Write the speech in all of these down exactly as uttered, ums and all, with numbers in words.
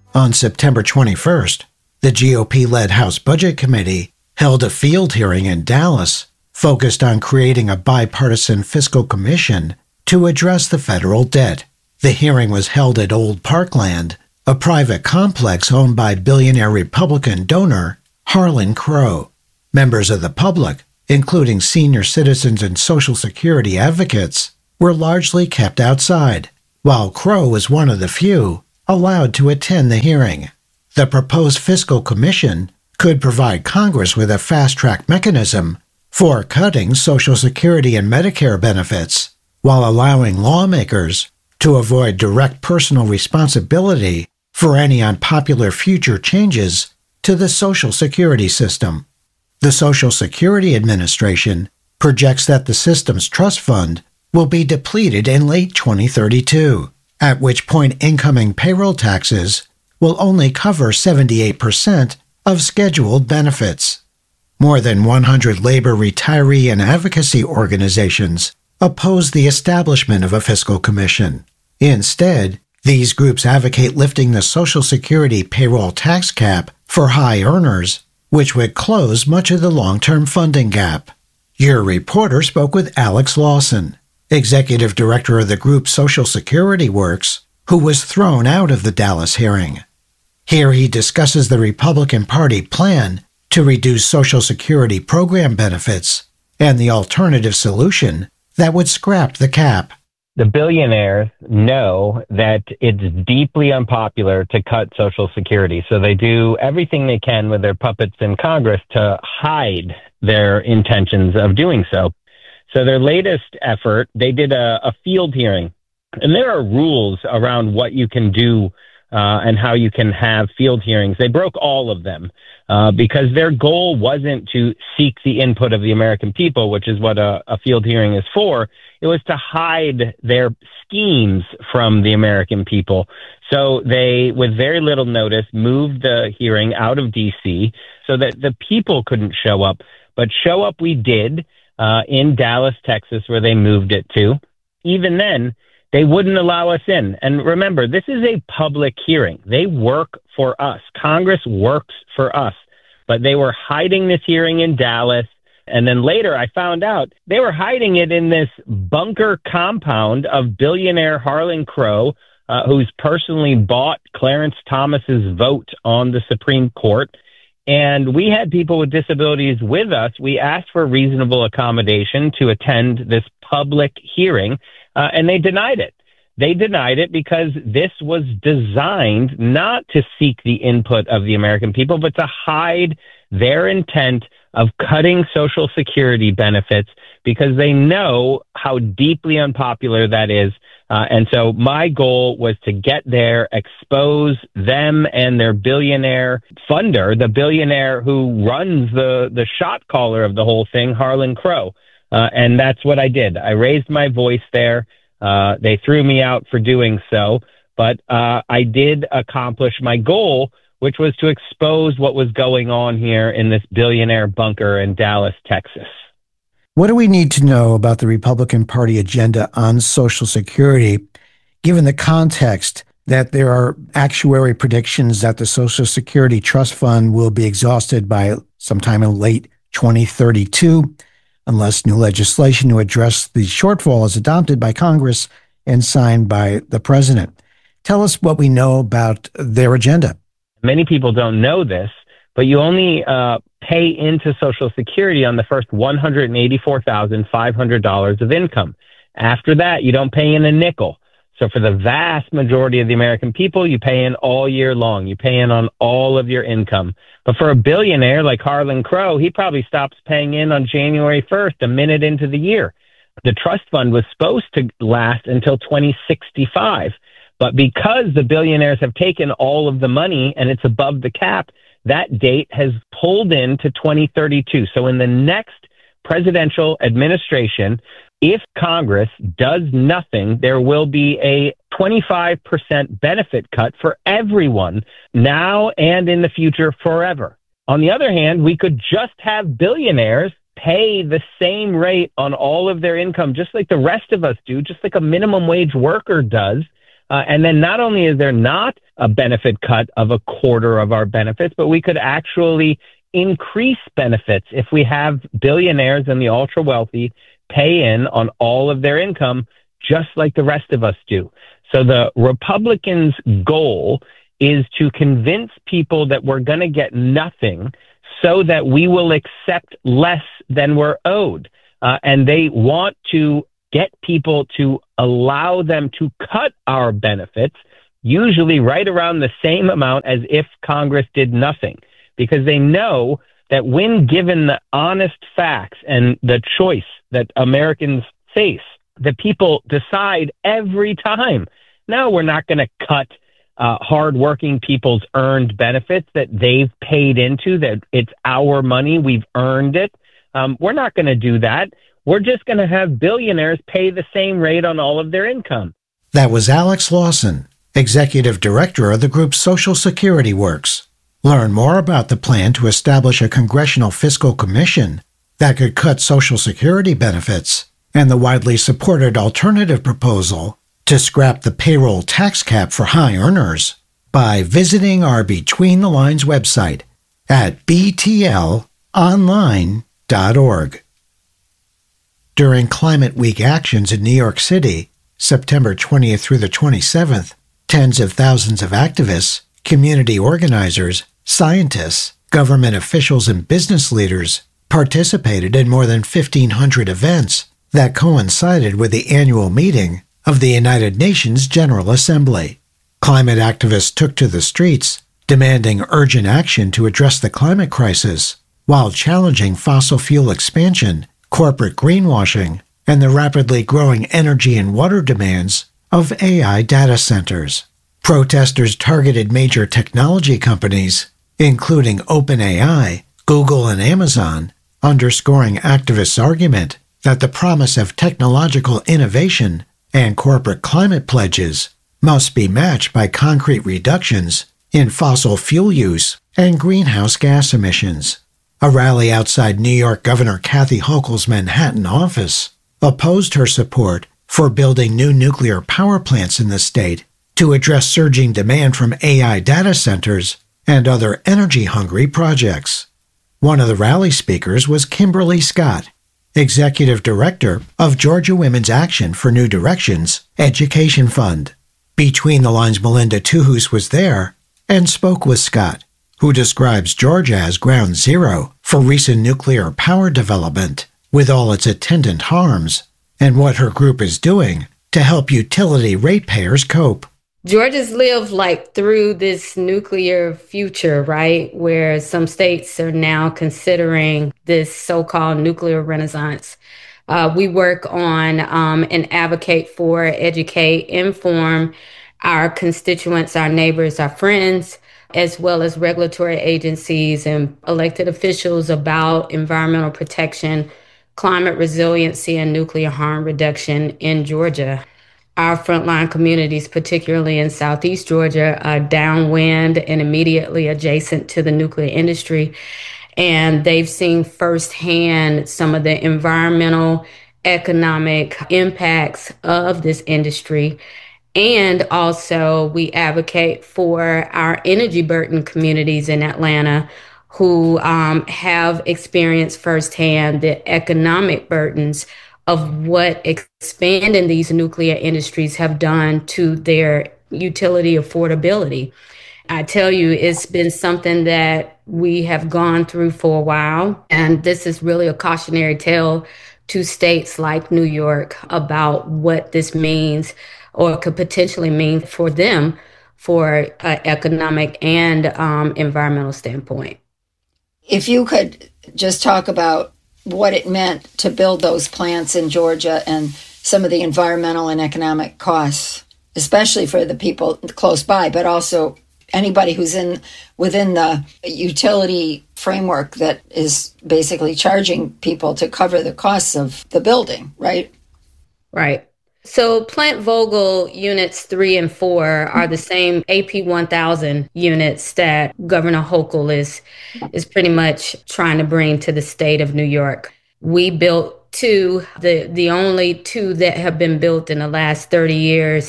On September twenty-first, the G O P-led House Budget Committee held a field hearing in Dallas focused on creating a bipartisan fiscal commission to address the federal debt. The hearing was held at Old Parkland, a private complex owned by billionaire Republican donor Harlan Crow. Members of the public, including senior citizens and Social Security advocates, were largely kept outside, while Crow was one of the few allowed to attend the hearing. The proposed fiscal commission could provide Congress with a fast-track mechanism for cutting Social Security and Medicare benefits, while allowing lawmakers to avoid direct personal responsibility for any unpopular future changes to the Social Security system. The Social Security Administration projects that the system's trust fund will be depleted in late twenty thirty-two, at which point incoming payroll taxes will only cover seventy-eight percent of scheduled benefits. More than one hundred labor, retiree, and advocacy organizations oppose the establishment of a fiscal commission. Instead, these groups advocate lifting the Social Security payroll tax cap for high earners, which would close much of the long-term funding gap. Your reporter spoke with Alex Lawson, executive director of the group Social Security Works, who was thrown out of the Dallas hearing. Here he discusses the Republican Party plan to reduce Social Security program benefits and the alternative solution that would scrap the cap. The billionaires know that it's deeply unpopular to cut Social Security, so they do everything they can with their puppets in Congress to hide their intentions of doing so. So their latest effort, they did a, a field hearing, and there are rules around what you can do uh, and how you can have field hearings. They broke all of them uh, because their goal wasn't to seek the input of the American people, which is what a, a field hearing is for. It was to hide their schemes from the American people. So they, with very little notice, moved the hearing out of D C so that the people couldn't show up. But show up we did uh, in Dallas, Texas, where they moved it to. Even then, they wouldn't allow us in. And remember, this is a public hearing. They work for us. Congress works for us. But they were hiding this hearing in Dallas. And then later I found out they were hiding it in this bunker compound of billionaire Harlan Crow, uh, who's personally bought Clarence Thomas's vote on the Supreme Court. And we had people with disabilities with us. We asked for reasonable accommodation to attend this public hearing, uh, and they denied it. They denied it because this was designed not to seek the input of the American people, but to hide their intent of cutting Social Security benefits because they know how deeply unpopular that is. Uh, and so my goal was to get there, expose them and their billionaire funder, the billionaire who runs the, the shot caller of the whole thing, Harlan Crow. Uh, and that's what I did. I raised my voice there. Uh, they threw me out for doing so, but uh, I did accomplish my goal, which was to expose what was going on here in this billionaire bunker in Dallas, Texas. What do we need to know about the Republican Party agenda on Social Security, given the context that there are actuary predictions that the Social Security Trust Fund will be exhausted by sometime in late twenty thirty-two, unless new legislation to address the shortfall is adopted by Congress and signed by the president? Tell us what we know about their agenda. Many people don't know this, but you only uh, pay into Social Security on the first one hundred eighty-four thousand five hundred dollars of income. After that, you don't pay in a nickel. So for the vast majority of the American people, you pay in all year long. You pay in on all of your income. But for a billionaire like Harlan Crow, he probably stops paying in on January first, a minute into the year. The trust fund was supposed to last until twenty sixty-five. But because the billionaires have taken all of the money and it's above the cap, that date has pulled into twenty thirty-two. So in the next presidential administration, if Congress does nothing, there will be a twenty-five percent benefit cut for everyone now and in the future forever. On the other hand, we could just have billionaires pay the same rate on all of their income, just like the rest of us do, just like a minimum wage worker does. Uh, and then not only is there not a benefit cut of a quarter of our benefits, but we could actually increase benefits if we have billionaires and the ultra wealthy pay in on all of their income, just like the rest of us do. So the Republicans' goal is to convince people that we're going to get nothing so that we will accept less than we're owed. Uh, and they want to get people to allow them to cut our benefits, usually right around the same amount as if Congress did nothing, because they know that when given the honest facts and the choice that Americans face, the people decide every time, no, we're not going to cut uh, hardworking people's earned benefits that they've paid into, that it's our money, we've earned it. Um, we're not going to do that. We're just going to have billionaires pay the same rate on all of their income. That was Alex Lawson, Executive Director of the group Social Security Works. Learn more about the plan to establish a Congressional Fiscal Commission that could cut Social Security benefits and the widely supported alternative proposal to scrap the payroll tax cap for high earners by visiting our Between the Lines website at b t l online dot org. During Climate Week actions in New York City, September twentieth through the twenty-seventh, tens of thousands of activists, community organizers, scientists, government officials, and business leaders participated in more than fifteen hundred events that coincided with the annual meeting of the United Nations General Assembly. Climate activists took to the streets, demanding urgent action to address the climate crisis, while challenging fossil fuel expansion, corporate greenwashing, and the rapidly growing energy and water demands of A I data centers. Protesters targeted major technology companies, including OpenAI, Google, and Amazon, underscoring activists' argument that the promise of technological innovation and corporate climate pledges must be matched by concrete reductions in fossil fuel use and greenhouse gas emissions. A rally outside New York Governor Kathy Hochul's Manhattan office opposed her support for building new nuclear power plants in the state to address surging demand from A I data centers and other energy-hungry projects. One of the rally speakers was Kimberly Scott, Executive Director of Georgia Women's Action for New Directions Education Fund. Between the Lines' Melinda Tuhus was there and spoke with Scott, who describes Georgia as ground zero for recent nuclear power development, with all its attendant harms, and what her group is doing to help utility ratepayers cope. Georgia's lived like through this nuclear future, right? Where some states are now considering this so-called nuclear renaissance. Uh, we work on um, and advocate for, educate, inform our constituents, our neighbors, our friends, as well as regulatory agencies and elected officials about environmental protection, climate resiliency, and nuclear harm reduction in Georgia. Our frontline communities, particularly in Southeast Georgia, are downwind and immediately adjacent to the nuclear industry. And they've seen firsthand some of the environmental, economic impacts of this industry. And also, we advocate for our energy burdened communities in Atlanta who um, have experienced firsthand the economic burdens of what expanding these nuclear industries have done to their utility affordability. I tell you, it's been something that we have gone through for a while. And this is really a cautionary tale to states like New York about what this means or could potentially mean for them for an economic and um, environmental standpoint. If you could just talk about what it meant to build those plants in Georgia and some of the environmental and economic costs, especially for the people close by, but also anybody who's in within the utility framework that is basically charging people to cover the costs of the building, right? Right. So Plant Vogtle units three and four are the same A P one thousand units that Governor Hochul is, is pretty much trying to bring to the state of New York. We built two, the, the only two that have been built in the last thirty years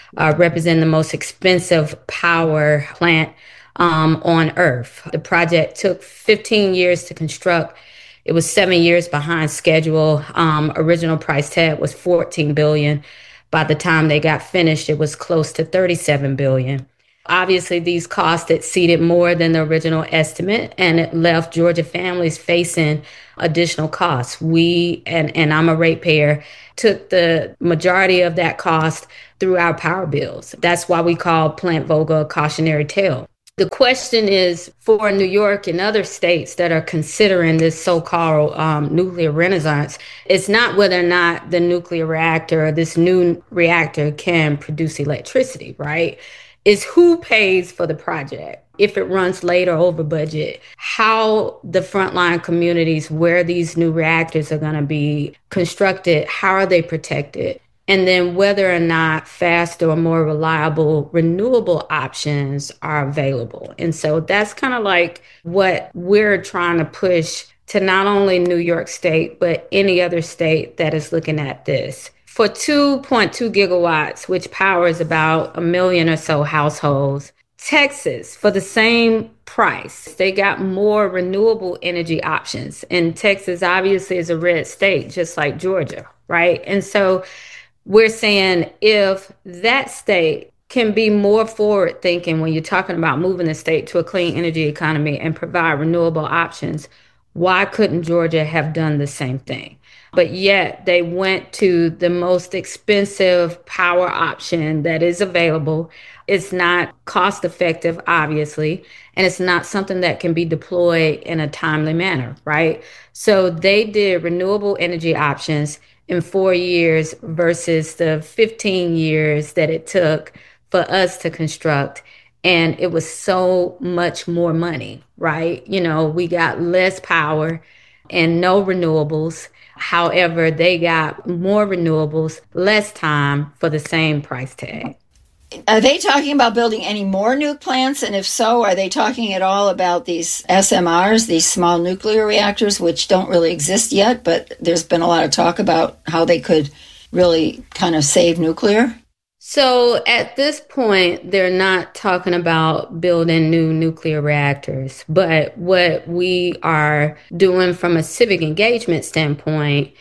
uh, represent the most expensive power plant um, on Earth. The project took fifteen years to construct. It was seven years behind schedule. Um, original price tag was fourteen billion dollars. By the time they got finished, it was close to thirty-seven billion dollars. Obviously, these costs exceeded more than the original estimate, and it left Georgia families facing additional costs. We, and, and I'm a ratepayer, took the majority of that cost through our power bills. That's why we call Plant Vogtle a cautionary tale. The question is for New York and other states that are considering this so-called um, nuclear renaissance, it's not whether or not the nuclear reactor or this new reactor can produce electricity, right? Is who pays for the project. If it runs late or over budget, how the frontline communities where these new reactors are going to be constructed, how are they protected? And then whether or not faster or more reliable renewable options are available. And so that's kind of like what we're trying to push to not only New York State, but any other state that is looking at this. For two point two gigawatts, which powers about a million or so households, Texas, for the same price, they got more renewable energy options. And Texas obviously is a red state, just like Georgia, right? And so we're saying if that state can be more forward thinking when you're talking about moving the state to a clean energy economy and provide renewable options, why couldn't Georgia have done the same thing? But yet they went to the most expensive power option that is available. It's not cost effective, obviously, and it's not something that can be deployed in a timely manner, right? So they did renewable energy options in four years versus the fifteen years that it took for us to construct. And it was so much more money, right? You know, we got less power and no renewables. However, they got more renewables, less time for the same price tag. Are they talking about building any more nuke plants? And if so, are they talking at all about these S M Rs, these small nuclear reactors, which don't really exist yet, but there's been a lot of talk about how they could really kind of save nuclear? So at this point, they're not talking about building new nuclear reactors. But what we are doing from a civic engagement standpoint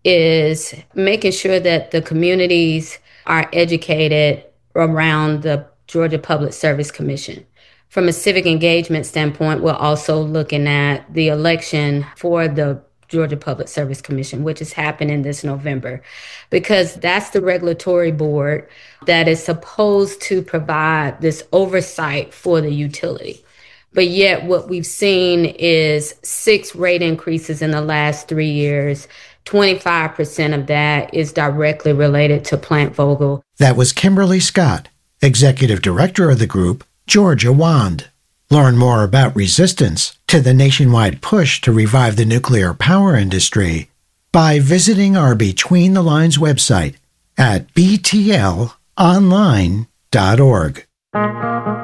is making sure that the communities are educated around the Georgia Public Service Commission. From a civic engagement standpoint, we're also looking at the election for the Georgia Public Service Commission, which is happening this November, because that's the regulatory board that is supposed to provide this oversight for the utility. But yet what we've seen is six rate increases in the last three years. twenty-five percent of that is directly related to Plant Vogtle. That was Kimberly Scott, Executive Director of the group, Georgia Wand. Learn more about resistance to the nationwide push to revive the nuclear power industry by visiting our Between the Lines website at b t l online dot org.